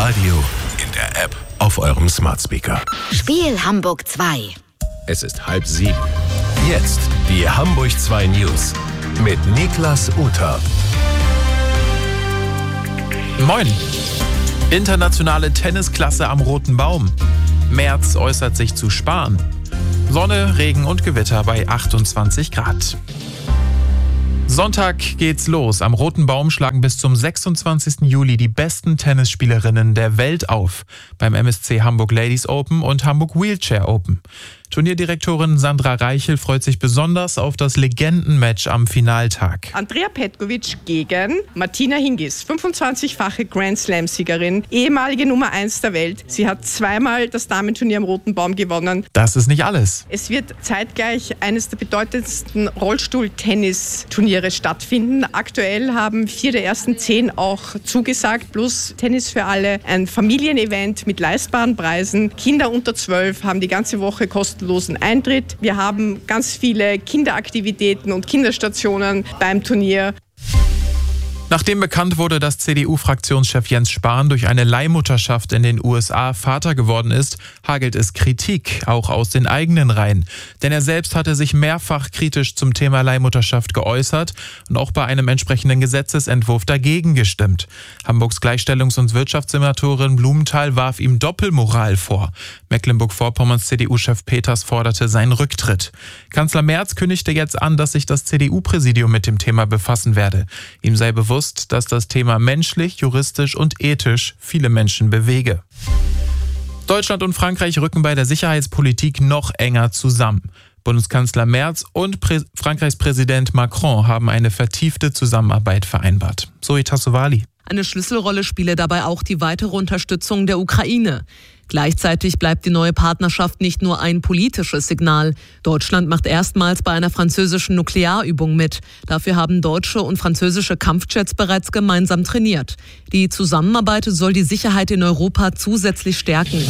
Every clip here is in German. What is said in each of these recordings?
Radio, in der App, auf eurem Smart Speaker. Spiel Hamburg 2. Es ist 6:30. Jetzt die Hamburg 2 News mit Niklas Uter. Moin. Internationale Tennisklasse am Roten Baum. Merz äußert sich zu Spahn. Sonne, Regen und Gewitter bei 28 Grad. Sonntag geht's los. Am Roten Baum schlagen bis zum 26. Juli die besten Tennisspielerinnen der Welt auf. Beim MSC Hamburg Ladies Open und Hamburg Wheelchair Open. Turnierdirektorin Sandra Reichel freut sich besonders auf das Legendenmatch am Finaltag. Andrea Petkovic gegen Martina Hingis, 25-fache Grand Slam-Siegerin, ehemalige Nummer 1 der Welt. Sie hat zweimal das Damenturnier am Roten Baum gewonnen. Das ist nicht alles. Es wird zeitgleich eines der bedeutendsten Rollstuhl-Tennis-Turniere stattfinden. Aktuell haben 4 der ersten 10 auch zugesagt, plus Tennis für alle. Ein Familienevent mit leistbaren Preisen. Kinder unter 12 haben die ganze Woche kostenlosen Eintritt. Wir haben ganz viele Kinderaktivitäten und Kinderstationen beim Turnier. Nachdem bekannt wurde, dass CDU-Fraktionschef Jens Spahn durch eine Leihmutterschaft in den USA Vater geworden ist, hagelt es Kritik, auch aus den eigenen Reihen. Denn er selbst hatte sich mehrfach kritisch zum Thema Leihmutterschaft geäußert und auch bei einem entsprechenden Gesetzesentwurf dagegen gestimmt. Hamburgs Gleichstellungs- und Wirtschaftssenatorin Blumenthal warf ihm Doppelmoral vor. Mecklenburg-Vorpommerns CDU-Chef Peters forderte seinen Rücktritt. Kanzler Merz kündigte jetzt an, dass sich das CDU-Präsidium mit dem Thema befassen werde. Ihm sei bewusst, dass das Thema menschlich, juristisch und ethisch viele Menschen bewege. Deutschland und Frankreich rücken bei der Sicherheitspolitik noch enger zusammen. Bundeskanzler Merz und Frankreichs Präsident Macron haben eine vertiefte Zusammenarbeit vereinbart. Zoe Tassovali. Eine Schlüsselrolle spiele dabei auch die weitere Unterstützung der Ukraine. Gleichzeitig bleibt die neue Partnerschaft nicht nur ein politisches Signal. Deutschland macht erstmals bei einer französischen Nuklearübung mit. Dafür haben deutsche und französische Kampfjets bereits gemeinsam trainiert. Die Zusammenarbeit soll die Sicherheit in Europa zusätzlich stärken.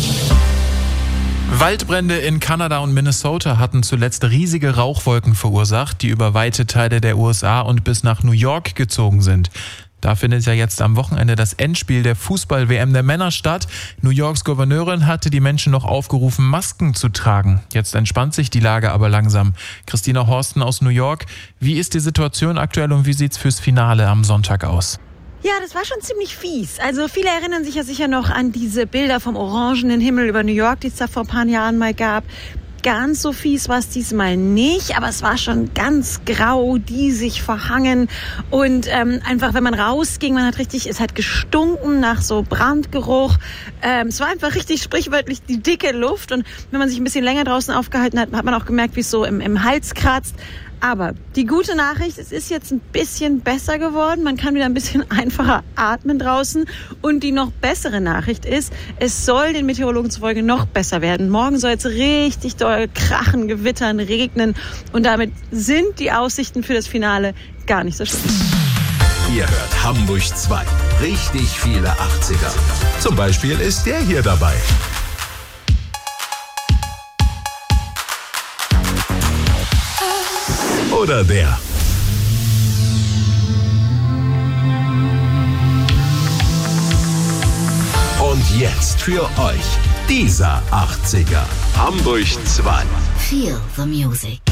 Waldbrände in Kanada und Minnesota hatten zuletzt riesige Rauchwolken verursacht, die über weite Teile der USA und bis nach New York gezogen sind. Da findet ja jetzt am Wochenende das Endspiel der Fußball-WM der Männer statt. New Yorks Gouverneurin hatte die Menschen noch aufgerufen, Masken zu tragen. Jetzt entspannt sich die Lage aber langsam. Christina Horsten aus New York, wie ist die Situation aktuell und wie sieht's fürs Finale am Sonntag aus? Ja, das war schon ziemlich fies. Also viele erinnern sich ja sicher noch an diese Bilder vom orangenen Himmel über New York, die es da vor ein paar Jahren mal gab. Ganz so fies war es diesmal nicht, aber es war schon ganz grau, diesig, verhangen und einfach, wenn man rausging, es hat gestunken nach so Brandgeruch. Es war einfach richtig sprichwörtlich die dicke Luft und wenn man sich ein bisschen länger draußen aufgehalten hat, hat man auch gemerkt, wie es so im Hals kratzt. Aber die gute Nachricht, es ist jetzt ein bisschen besser geworden. Man kann wieder ein bisschen einfacher atmen draußen. Und die noch bessere Nachricht ist, es soll den Meteorologen zufolge noch besser werden. Morgen soll es richtig doll krachen, gewittern, regnen. Und damit sind die Aussichten für das Finale gar nicht so schlecht. Ihr hört Hamburg 2. Richtig viele 80er. Zum Beispiel ist der hier dabei. Oder der. Und jetzt für euch dieser 80er. Hamburg 2. Feel the music.